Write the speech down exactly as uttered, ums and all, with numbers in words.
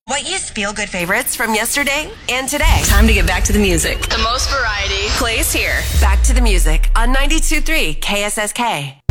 What used feel-good favorites from yesterday and today? Time to get back to the music. The most variety plays here. Back to the music on ninety-two point three K S S K.